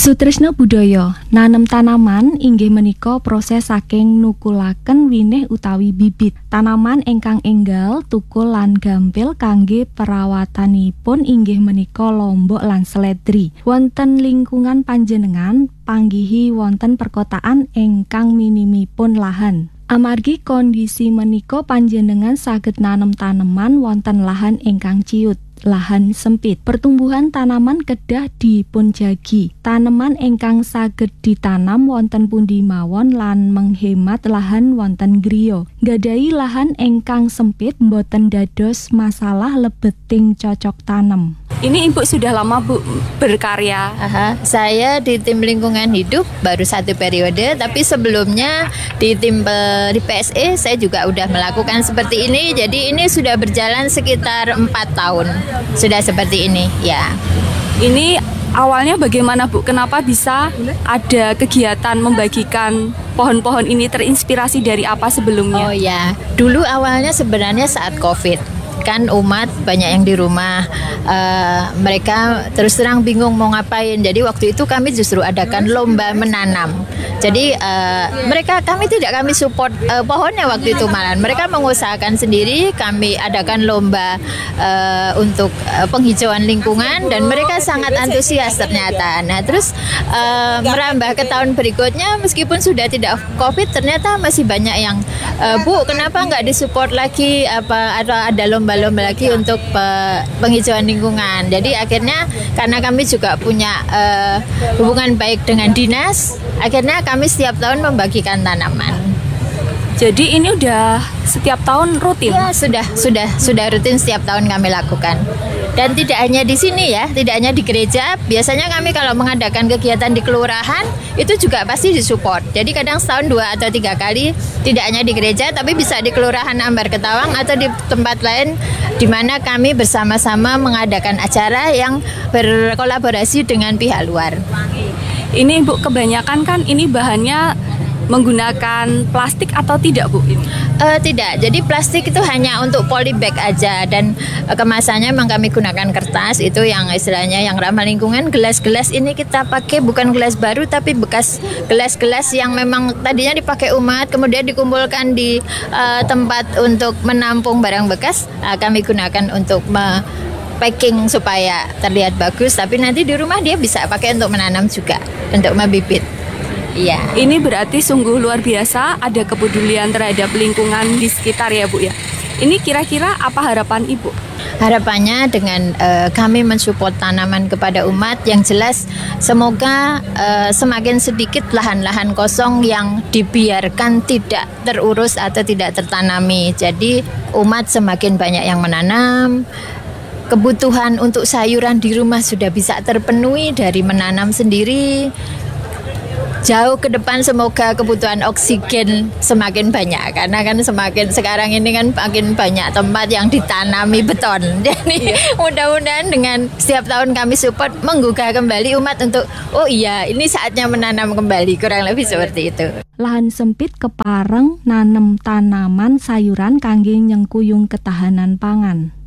Sutresna budaya, nanem tanaman inggih menika proses saking nukulaken winih utawi bibit. Tanaman ingkang enggal, tukul lan gampil kangge perawatanipun inggih menika lombok lan seledri. Wonten lingkungan panjenengan panggihi wonten perkotaan ingkang minimipun lahan. Amargi kondisi menika panjenengan saged nanem taneman wonten lahan ingkang ciut. Lahan sempit. Pertumbuhan tanaman kedah dipunjagi. Taneman ingkang saged ditanam wonten pundi mawon lan menghemat lahan wonten griya. Gadahi lahan ingkang sempit boten dados masalah lebeting cocok tanam. Ini Ibu sudah lama Bu berkarya. Saya di tim lingkungan hidup baru 1 periode, tapi sebelumnya di tim di PSE saya juga udah melakukan seperti ini. Jadi ini sudah berjalan sekitar 4 tahun. Sudah seperti ini, ya. Ini awalnya bagaimana Bu? Kenapa bisa ada kegiatan membagikan pohon-pohon ini, terinspirasi dari apa sebelumnya? Oh ya, dulu awalnya sebenarnya saat COVID. Kan umat banyak yang di rumah, mereka terus terang bingung mau ngapain. Jadi waktu itu kami justru adakan lomba menanam. Jadi kami tidak support pohonnya waktu itu, malah mereka mengusahakan sendiri. Kami adakan lomba untuk penghijauan lingkungan dan mereka sangat antusias ternyata. Nah terus merambah ke tahun berikutnya, meskipun sudah tidak COVID, ternyata masih banyak yang Bu, kenapa nggak disupport lagi ada lomba lagi untuk penghijauan lingkungan. Jadi akhirnya karena kami juga punya hubungan baik dengan dinas, akhirnya kami setiap tahun membagikan tanaman. Jadi ini udah setiap tahun rutin? Ya, sudah rutin setiap tahun kami lakukan. Dan tidak hanya di sini ya, tidak hanya di gereja. Biasanya kami kalau mengadakan kegiatan di kelurahan itu juga pasti disupport. Jadi kadang setahun 2 atau 3 kali, tidak hanya di gereja tapi bisa di kelurahan Ambar Ketawang atau di tempat lain di mana kami bersama-sama mengadakan acara yang berkolaborasi dengan pihak luar. Ini Bu, kebanyakan kan ini bahannya menggunakan plastik atau tidak Bu? Tidak, jadi plastik itu hanya untuk polybag aja dan kemasannya memang kami gunakan kertas, itu yang istilahnya yang ramah lingkungan. Gelas-gelas ini kita pakai bukan gelas baru tapi bekas gelas-gelas yang memang tadinya dipakai umat kemudian dikumpulkan di tempat untuk menampung barang bekas. Kami gunakan untuk packing supaya terlihat bagus, tapi nanti di rumah dia bisa pakai untuk menanam juga, untuk membibit. Iya. Ini berarti sungguh luar biasa, ada kepedulian terhadap lingkungan di sekitar ya Bu ya. Ini kira-kira apa harapan Ibu? Harapannya dengan kami mensupport tanaman kepada umat, yang jelas semoga semakin sedikit lahan-lahan kosong yang dibiarkan tidak terurus atau tidak tertanami. Jadi umat semakin banyak yang menanam. Kebutuhan untuk sayuran di rumah sudah bisa terpenuhi dari menanam sendiri. Jauh ke depan semoga kebutuhan oksigen semakin banyak, karena kan semakin sekarang ini kan makin banyak tempat yang ditanami beton. Jadi mudah-mudahan dengan setiap tahun kami support menggugah kembali umat untuk ini saatnya menanam kembali, kurang lebih seperti itu. Lahan sempit kepareng nanem tanaman sayuran kangge nyengkuyung ketahanan pangan.